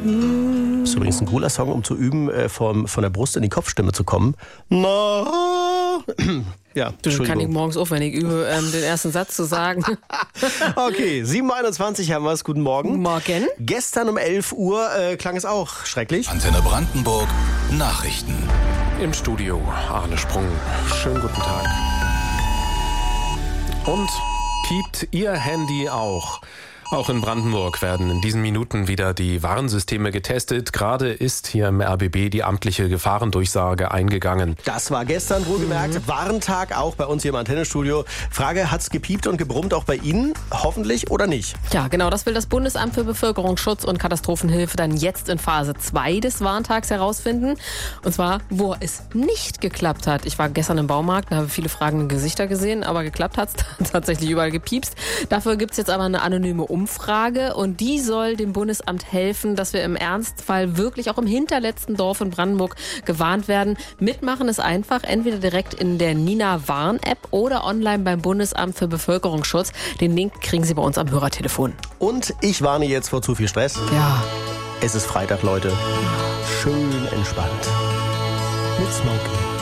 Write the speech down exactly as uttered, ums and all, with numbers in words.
Das ist übrigens ein cooler Song, um zu üben, äh, vom, von der Brust in die Kopfstimme zu kommen. Na, ja, Du, kann ich morgens auf, wenn ich übe, ähm, den ersten Satz zu sagen. Okay, sieben Uhr einundzwanzig haben wir es. Guten Morgen. Morgen. Gestern um elf Uhr äh, klang es auch schrecklich. Antenne Brandenburg, Nachrichten. Im Studio Arne Sprung. Schönen guten Tag. Und piept Ihr Handy auch? Auch in Brandenburg werden in diesen Minuten wieder die Warnsysteme getestet. Gerade ist hier im R B B die amtliche Gefahrendurchsage eingegangen. Das war gestern wohlgemerkt. Mhm. Warntag auch bei uns hier im Antennenstudio. Frage, hat's gepiept und gebrummt auch bei Ihnen? Hoffentlich oder nicht? Ja, genau, das will das Bundesamt für Bevölkerungsschutz und Katastrophenhilfe dann jetzt in Phase zwei des Warntags herausfinden. Und zwar, wo es nicht geklappt hat. Ich war gestern im Baumarkt, da habe viele fragende Gesichter gesehen, aber geklappt hat's tatsächlich überall gepiepst. Dafür gibt's jetzt aber eine anonyme Umfrage. Umfrage und die soll dem Bundesamt helfen, dass wir im Ernstfall wirklich auch im hinterletzten Dorf in Brandenburg gewarnt werden. Mitmachen ist einfach, entweder direkt in der Nina Warn-App oder online beim Bundesamt für Bevölkerungsschutz. Den Link kriegen Sie bei uns am Hörertelefon. Und ich warne jetzt vor zu viel Stress. Ja. Es ist Freitag, Leute. Schön entspannt. Mit Smokey.